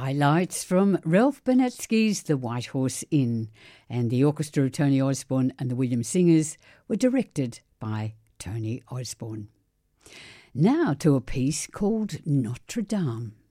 highlights from Ralph Benetsky's The White Horse Inn, and the orchestra of Tony Osborne and the Williams Singers were directed by Tony Osborne. Now to a piece called Notre Dame.